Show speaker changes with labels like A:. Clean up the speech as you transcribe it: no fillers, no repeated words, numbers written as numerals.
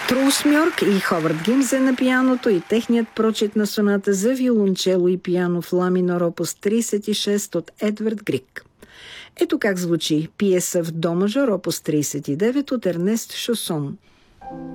A: Трус Мьорк и Ховард Гимзе на пианото и техният прочит на соната за виолончело и пиано в ла минор опус 36 от Едвард Григ. Ето как звучи пиеса в до мажор опус 39 от Ернест Шосон.